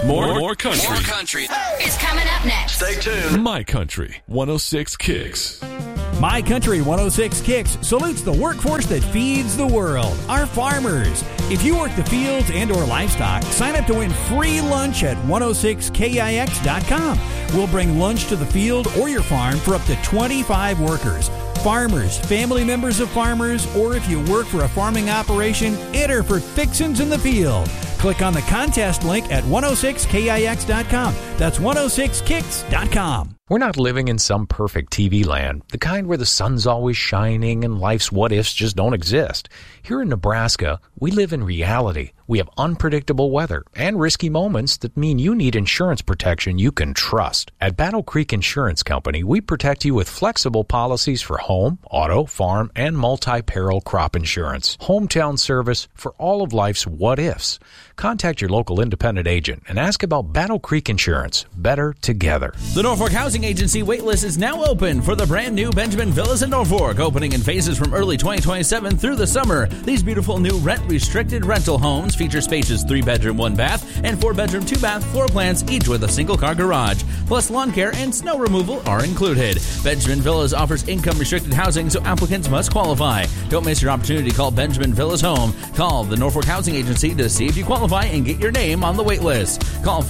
More country. More country is coming up next. Stay tuned. My Country 106 Kicks. My Country 106 Kicks salutes the workforce that feeds the world, our farmers. If you work the fields and or livestock, sign up to win free lunch at 106kix.com. We'll bring lunch to the field or your farm for up to 25 workers. Farmers, family members of farmers, or if you work for a farming operation, enter for Fixins in the Field. Click on the contest link at 106kix.com. That's 106kicks.com. We're not living in some perfect TV land, the kind where the sun's always shining and life's what-ifs just don't exist. Here in Nebraska, we live in reality. We have unpredictable weather and risky moments that mean you need insurance protection you can trust. At Battle Creek Insurance Company, we protect you with flexible policies for home, auto, farm, and multi-peril crop insurance. Hometown service for all of life's what-ifs. Contact your local independent agent and ask about Battle Creek Insurance. Better together. The Norfolk Housing Agency waitlist is now open for the brand new Benjamin Villas in Norfolk, opening in phases from early 2027 through the summer. These beautiful new rent-restricted rental homes feature spacious 3-bedroom, 1-bath, and 4-bedroom, 2-bath floor plans, each with a single-car garage. Plus, lawn care and snow removal are included. Benjamin Villas offers income-restricted housing, so applicants must qualify. Don't miss your opportunity to call Benjamin Villas home. Call the Norfolk Housing Agency to see if you qualify and get your name on the wait list. Call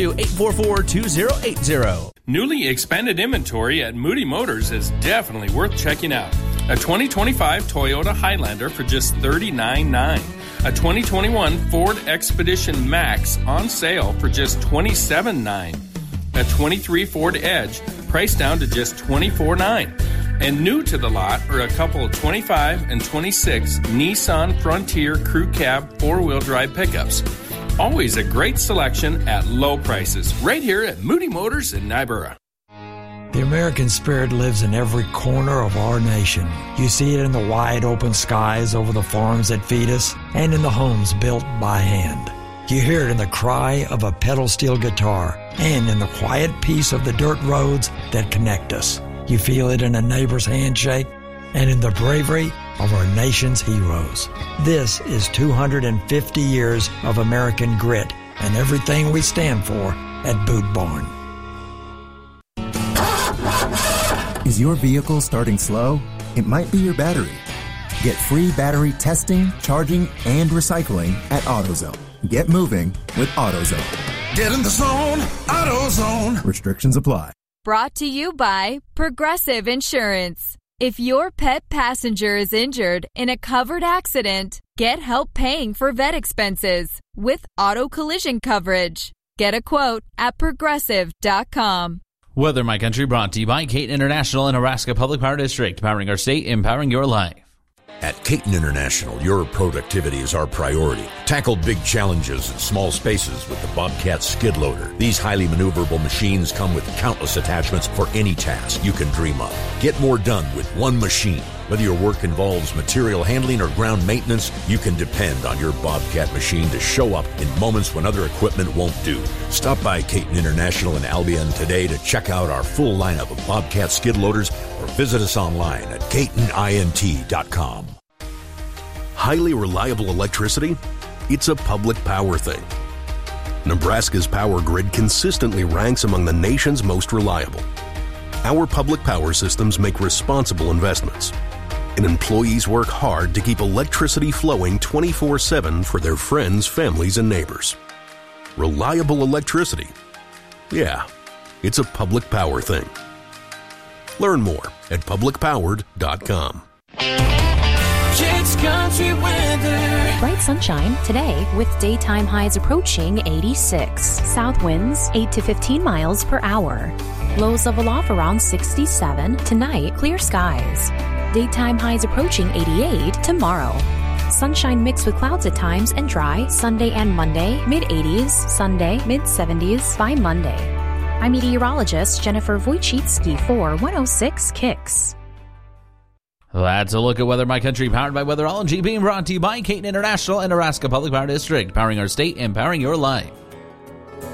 402-844-2080. Newly expanded inventory at Moody Motors is definitely worth checking out. A 2025 Toyota Highlander for just $39,900. A 2021 Ford Expedition Max on sale for just $27,900. A 23 Ford Edge priced down to just $24,900. And new to the lot are a couple of 25 and 26 Nissan Frontier Crew Cab 4-wheel drive pickups. Always a great selection at low prices, right here at Moody Motors in Nyborough. The American spirit lives in every corner of our nation. You see it in the wide open skies over the farms that feed us and in the homes built by hand. You hear it in the cry of a pedal steel guitar and in the quiet peace of the dirt roads that connect us. You feel it in a neighbor's handshake and in the bravery of our nation's heroes. This is 250 years of American grit and everything we stand for at Boot Barn. Is your vehicle starting slow? It might be your battery. Get free battery testing, charging, and recycling at AutoZone. Get moving with AutoZone. Get in the zone, AutoZone. Restrictions apply. Brought to you by Progressive Insurance. If your pet passenger is injured in a covered accident, get help paying for vet expenses with auto collision coverage. Get a quote at Progressive.com. Weather, My Country, brought to you by Caton International and Nebraska Public Power District, powering our state, empowering your life. At Caton International, your productivity is our priority. Tackle big challenges in small spaces with the Bobcat skid loader. These highly maneuverable machines come with countless attachments for any task you can dream of. Get more done with one machine. Whether your work involves material handling or ground maintenance, you can depend on your Bobcat machine to show up in moments when other equipment won't do. Stop by Caton International in Albion today to check out our full lineup of Bobcat skid loaders or visit us online at CatonINT.com. Highly reliable electricity? It's a public power thing. Nebraska's power grid consistently ranks among the nation's most reliable. Our public power systems make responsible investments, and employees work hard to keep electricity flowing 24/7 for their friends, families, and neighbors. Reliable electricity? Yeah, it's a public power thing. Learn more at publicpowered.com. Kicks Country weather. Bright sunshine today with daytime highs approaching 86. South winds 8 to 15 miles per hour. Lows level off around 67. Tonight, clear skies. Daytime highs approaching 88 tomorrow. Sunshine mixed with clouds at times and dry Sunday and Monday. Mid-80s. Sunday, mid-70s by Monday. I'm meteorologist Jennifer Wojcicki for 106 Kicks. That's a look at Weather, My Country, powered by Weatherology, being brought to you by Caton International and Nebraska Public Power District, powering our state, empowering your life.